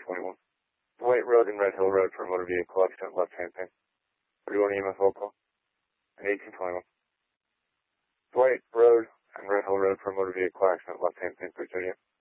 1821. Dwight Road and Red Hill Road for a motor vehicle accident, left-hand pin. 31 EMS roll call. And 1821. Dwight Road and Red Hill Road for a motor vehicle accident, left-hand pin, 330.